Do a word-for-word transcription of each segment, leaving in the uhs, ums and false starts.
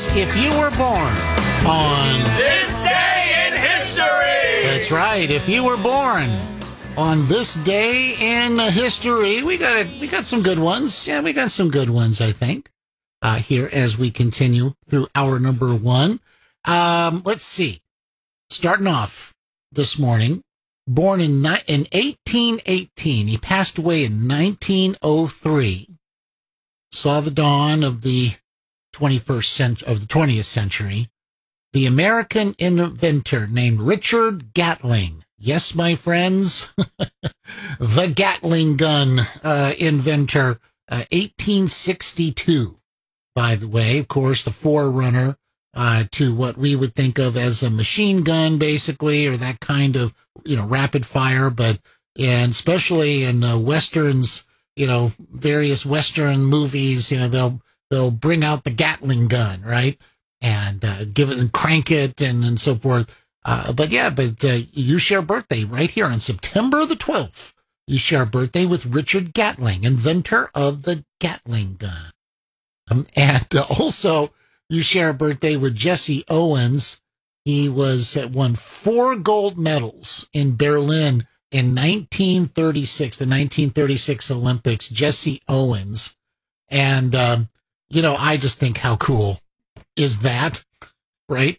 If you were born on this day in history. That's right. If you were born on this day in history, we got it. We got some good ones. Yeah, we got some good ones, I think, uh, here as we continue through hour number one. Um, let's see. Starting off this morning, born in, ni- in eighteen eighteen. He passed away in nineteen oh three. Saw the dawn of the twenty-first century, of the twentieth century. The American inventor named Richard Gatling. Yes, my friends, the Gatling gun uh, inventor, uh, eighteen sixty-two, by the way. Of course, the forerunner uh, to what we would think of as a machine gun, basically, or that kind of, you know, rapid fire. But, and especially in uh, Westerns, you know, various Western movies, you know, they'll they'll bring out the Gatling gun, right? And uh, give it and crank it and, and so forth. Uh, but yeah, but uh, you share a birthday right here on September the twelfth. You share a birthday with Richard Gatling, inventor of the Gatling gun. Um, and uh, also, you share a birthday with Jesse Owens. He was uh, won four gold medals in Berlin in nineteen thirty-six, the nineteen thirty-six Olympics. Jesse Owens. And, um, you know, I just think how cool is that, right?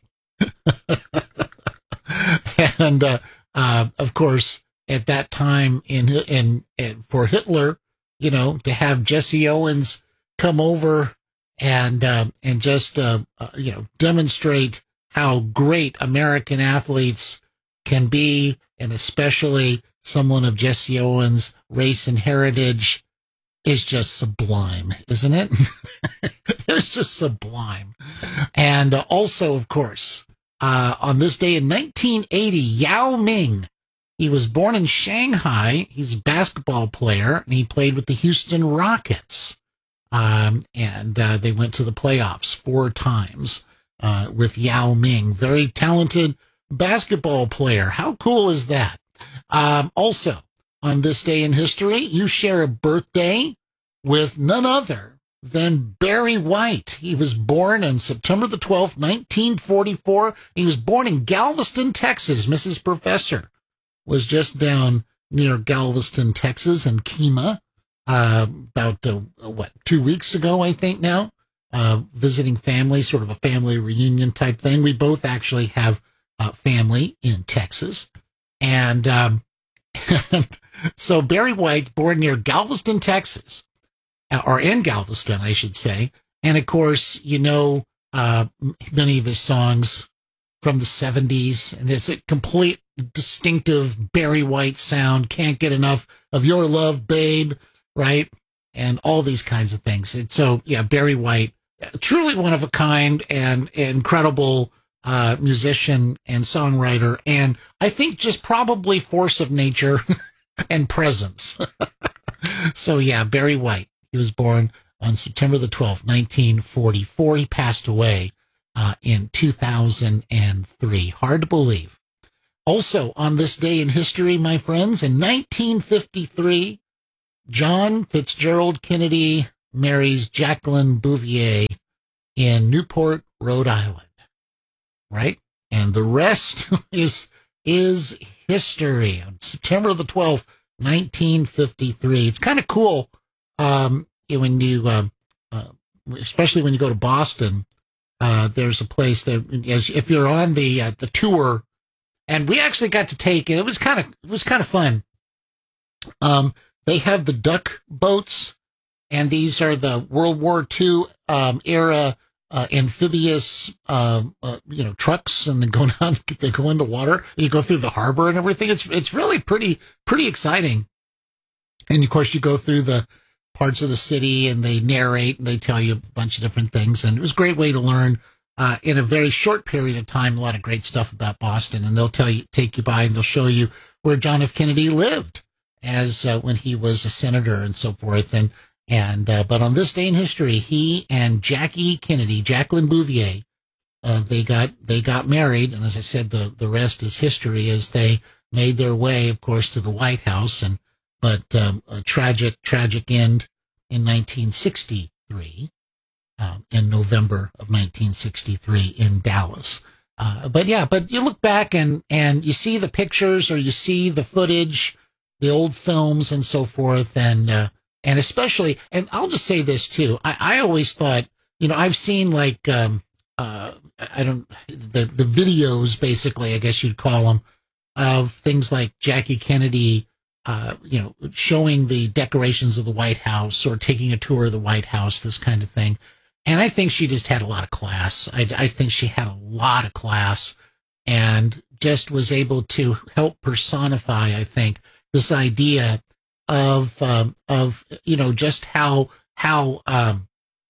And, uh, uh, of course, at that time in, in, in, for Hitler, you know, to have Jesse Owens come over and, uh, and just, uh, uh, you know, demonstrate how great American athletes can be, and especially someone of Jesse Owens' race and heritage, is just sublime, isn't it? It's just sublime. And uh, also, of course, uh, on this day in nineteen eighty, Yao Ming, he was born in Shanghai. He's a basketball player, and he played with the Houston Rockets. Um, and uh, they went to the playoffs four times uh, with Yao Ming. Very talented basketball player. How cool is that? Um, also, on this day in history, you share a birthday with none other than Barry White. He was born on September the twelfth, nineteen forty-four. He was born in Galveston, Texas. Missus Professor was just down near Galveston, Texas, and Kemah, uh, about, uh, what, two weeks ago, I think now, uh, visiting family, sort of a family reunion type thing. We both actually have uh, family in Texas. And, um, and so Barry White's born near Galveston, Texas, or in Galveston, I should say. And of course, you know, uh, many of his songs from the seventies, and there's a complete distinctive Barry White sound. Can't get enough of Your Love, Babe, right? And all these kinds of things. And so, yeah, Barry White, truly one of a kind and incredible uh, musician and songwriter. And I think just probably force of nature and presence. So yeah, Barry White. He was born on September the twelfth, nineteen forty-four. He passed away uh, in two thousand three. Hard to believe. Also, on this day in history, my friends, in nineteen fifty-three, John Fitzgerald Kennedy marries Jacqueline Bouvier in Newport, Rhode Island. Right? And the rest is is history. On September the twelfth, nineteen fifty-three. It's kind of cool. Um, when you, uh, uh, especially when you go to Boston, uh, there's a place that, as if you're on the uh, the tour, and we actually got to take it. It was kind of it was kind of fun. Um, they have the duck boats, and these are the World War Two um, era uh, amphibious, uh, uh, you know, trucks, and they go down, they go in the water, and you go through the harbor and everything. It's it's really pretty pretty exciting. And of course, you go through the parts of the city, and they narrate, and they tell you a bunch of different things. And it was a great way to learn uh, in a very short period of time, a lot of great stuff about Boston. And they'll tell you, take you by, and they'll show you where John F. Kennedy lived as uh, when he was a senator and so forth. And, and, uh, but on this day in history, he and Jackie Kennedy, Jacqueline Bouvier, uh, they got, they got married. And as I said, the, the rest is history, as they made their way, of course, to the White House. And, but um, a tragic, tragic end in nineteen sixty-three. um, in November of nineteen sixty-three in Dallas. Uh, but yeah, but you look back and, and you see the pictures or you see the footage, the old films and so forth. And, uh, and especially, and I'll just say this too. I, I always thought, you know, I've seen like, um, uh, I don't, the, the videos basically, I guess you'd call them, of things like Jackie Kennedy, uh, you know, showing the decorations of the White House or taking a tour of the White House, this kind of thing. And I think she just had a lot of class. I, I think she had a lot of class and just was able to help personify, I think, this idea of, um, of, you know, just how, how, um,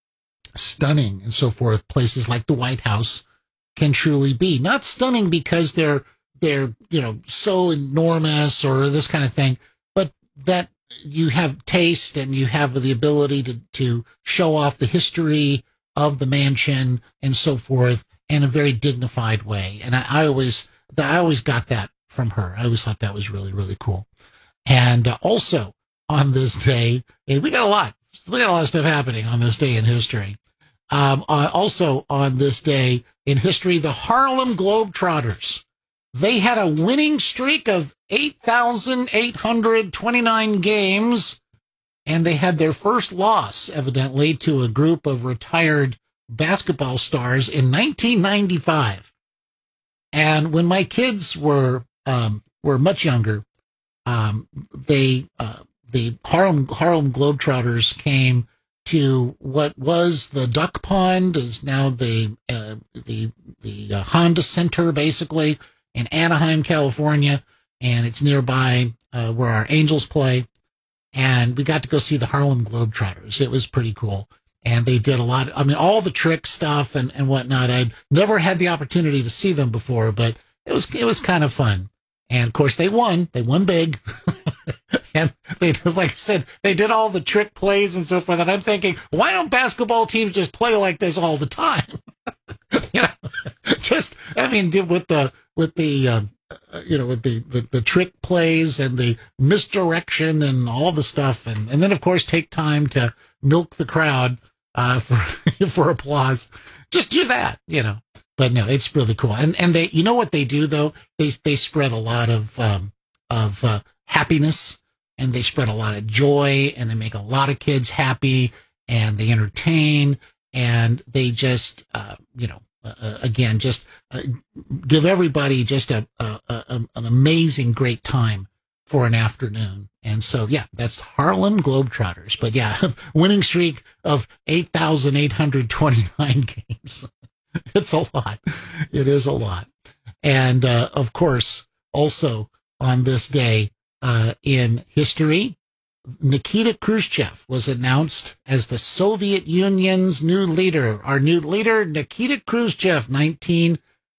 stunning and so forth places like the White House can truly be. Not stunning because they're, they're, you know, so enormous or this kind of thing, but that you have taste and you have the ability to, to show off the history of the mansion and so forth in a very dignified way. And I, I always, I always got that from her. I always thought that was really, really cool. And uh, also on this day, and we got a lot, we got a lot of stuff happening on this day in history. Um, uh, also on this day in history, the Harlem Globetrotters, they had a winning streak of eight thousand eight hundred twenty-nine games, and they had their first loss, evidently, to a group of retired basketball stars in nineteen ninety-five. And when my kids were um, were much younger, um, they uh, the Harlem Harlem Globetrotters came to what was the Duck Pond, is now the uh, the the uh, Honda Center, basically, in Anaheim, California, and it's nearby uh, where our Angels play. And we got to go see the Harlem Globetrotters. It was pretty cool. And they did a lot, I mean, all the trick stuff and, and whatnot. I'd never had the opportunity to see them before, but it was, it was kind of fun. And of course they won, they won big. And they just, like I said, they did all the trick plays and so forth. And I'm thinking, why don't basketball teams just play like this all the time? You know, just, I mean, with the, with the, um, you know, with the, the, the trick plays and the misdirection and all the stuff. And, and then, of course, take time to milk the crowd uh, for for applause. Just do that, you know. But no, it's really cool. And and they, you know what they do, though? They they spread a lot of, um, of uh, happiness, and they spread a lot of joy, and they make a lot of kids happy, and they entertain, and they just, uh, you know, Uh, again, just uh, give everybody just a, a, a an amazing, great time for an afternoon. And so, yeah, that's Harlem Globetrotters. But yeah, winning streak of eight thousand eight hundred twenty-nine games. It's a lot. It is a lot. And uh, of course, also on this day uh, in history, Nikita Khrushchev was announced as the Soviet Union's new leader. Our new leader, Nikita Khrushchev, nineteen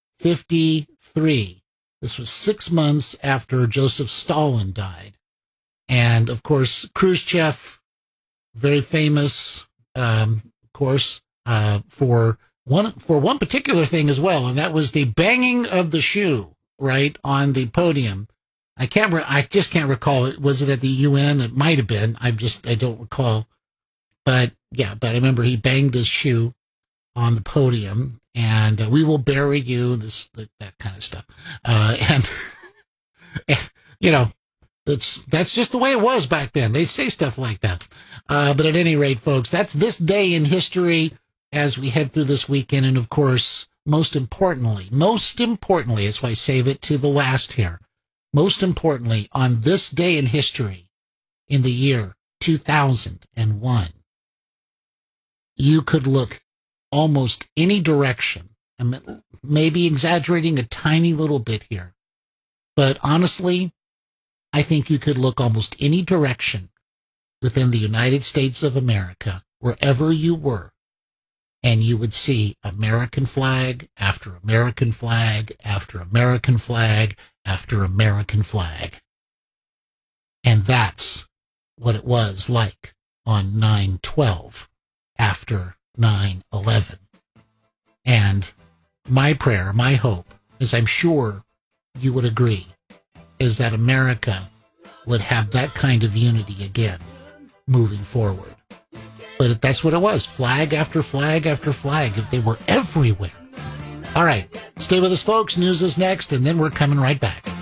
fifty-three. This was six months after Joseph Stalin died. And, of course, Khrushchev, very famous, um, of course, uh, for one for one particular thing as well, and that was the banging of the shoe, right, on the podium. I can't. Re- I just can't recall it. Was it at the U N? It might have been. I just. I don't recall. But yeah. But I remember he banged his shoe on the podium, and uh, we will bury you. This that kind of stuff. Uh, and, and you know, that's that's just the way it was back then. They say stuff like that. Uh, but at any rate, folks, that's this day in history as we head through this weekend, and of course, most importantly, most importantly, that's why I save it to the last here. Most importantly, on this day in history, in the year two thousand one, you could look almost any direction. I'm maybe exaggerating a tiny little bit here, but honestly, I think you could look almost any direction within the United States of America, wherever you were, and you would see American flag after American flag after American flag after American flag. And that's what it was like on nine twelve after nine eleven. And my prayer, my hope, is I'm sure you would agree, is that America would have that kind of unity again moving forward. But that's what it was. Flag after flag after flag. They were everywhere. All right. Stay with us, folks. News is next, and then we're coming right back.